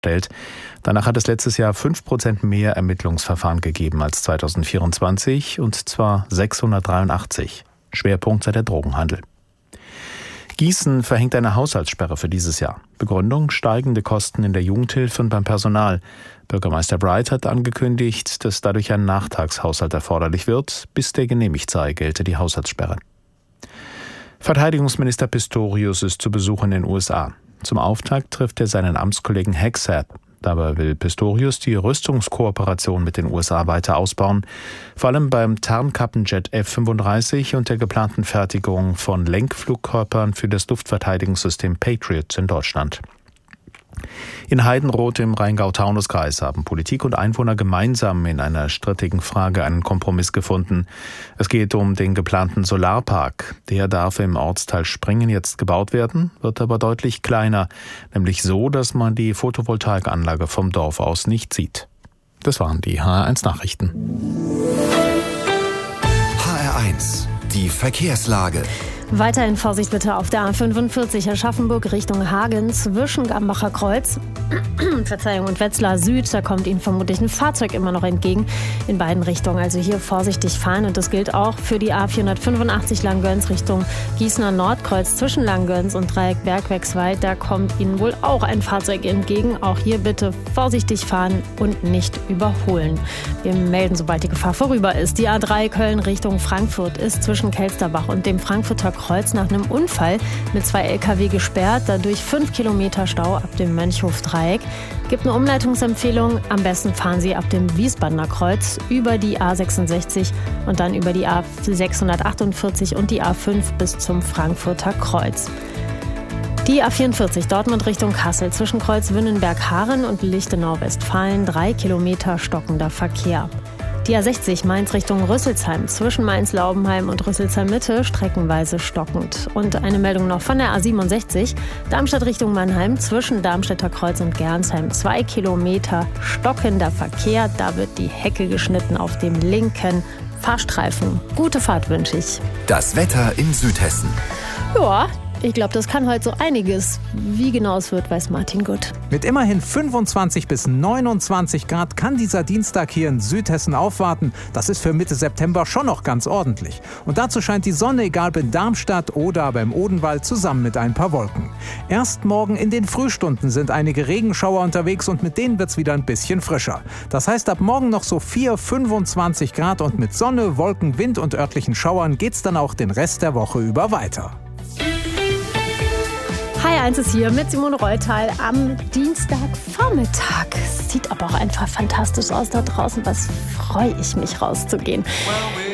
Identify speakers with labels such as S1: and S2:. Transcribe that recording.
S1: stellt. Danach hat es letztes Jahr 5% mehr Ermittlungsverfahren gegeben als 2024, und zwar 683. Schwerpunkt sei der Drogenhandel. Gießen verhängt eine Haushaltssperre für dieses Jahr. Begründung: steigende Kosten in der Jugendhilfe und beim Personal. Bürgermeister Bright hat angekündigt, dass dadurch ein Nachtragshaushalt erforderlich wird. Bis der genehmigt sei, gelte die Haushaltssperre. Verteidigungsminister Pistorius ist zu Besuch in den USA. Zum Auftakt trifft er seinen Amtskollegen Hegseth. Dabei will Pistorius die Rüstungskooperation mit den USA weiter ausbauen, vor allem beim Tarnkappenjet F-35 und der geplanten Fertigung von Lenkflugkörpern für das Luftverteidigungssystem Patriot in Deutschland. In Heidenroth im Rheingau-Taunus-Kreis haben Politik und Einwohner gemeinsam in einer strittigen Frage einen Kompromiss gefunden. Es geht um den geplanten Solarpark. Der darf im Ortsteil Springen jetzt gebaut werden, wird aber deutlich kleiner, nämlich so, dass man die Photovoltaikanlage vom Dorf aus nicht sieht. Das waren die HR1 Nachrichten.
S2: HR1, die Verkehrslage.
S3: Weiterhin Vorsicht bitte auf der A45 Aschaffenburg Richtung Hagen zwischen Gambacher Kreuz und Wetzlar Süd. Da kommt Ihnen vermutlich ein Fahrzeug immer noch entgegen in beiden Richtungen. Also hier vorsichtig fahren, und das gilt auch für die A485 Langgöns Richtung Gießener Nordkreuz zwischen Langgöns und Dreieck Bergwerkswald. Da kommt Ihnen wohl auch ein Fahrzeug entgegen. Auch hier bitte vorsichtig fahren und nicht überholen. Wir melden, sobald die Gefahr vorüber ist. Die A3 Köln Richtung Frankfurt ist zwischen Kelsterbach und dem Frankfurter Kreuz nach einem Unfall mit 2 Lkw gesperrt, dadurch 5 Kilometer Stau ab dem Mönchhof-Dreieck. Gibt eine Umleitungsempfehlung, am besten fahren Sie ab dem Wiesbadener Kreuz über die A66 und dann über die A648 und die A5 bis zum Frankfurter Kreuz. Die A44 Dortmund Richtung Kassel zwischen Kreuz Wünnenberg-Haaren und Lichtenau-Westfalen 3 Kilometer stockender Verkehr. Die A60 Mainz Richtung Rüsselsheim zwischen Mainz-Laubenheim und Rüsselsheim-Mitte streckenweise stockend. Und eine Meldung noch von der A67 Darmstadt Richtung Mannheim zwischen Darmstädter Kreuz und Gernsheim 2 Kilometer stockender Verkehr. Da wird die Hecke geschnitten auf dem linken Fahrstreifen. Gute Fahrt wünsche ich.
S2: Das Wetter in Südhessen.
S3: Ja, ich glaube, das kann heute so einiges. Wie genau es wird, weiß Martin gut.
S4: Mit immerhin 25 bis 29 Grad kann dieser Dienstag hier in Südhessen aufwarten. Das ist für Mitte September schon noch ganz ordentlich. Und dazu scheint die Sonne, egal ob in Darmstadt oder aber im Odenwald, zusammen mit ein paar Wolken. Erst morgen in den Frühstunden sind einige Regenschauer unterwegs und mit denen wird es wieder ein bisschen frischer. Das heißt, ab morgen noch so 25 Grad und mit Sonne, Wolken, Wind und örtlichen Schauern geht's dann auch den Rest der Woche über weiter.
S3: HR1 ist hier mit Simone Reutal am Dienstagvormittag. Sieht aber auch einfach fantastisch aus da draußen. Was freue ich mich, rauszugehen.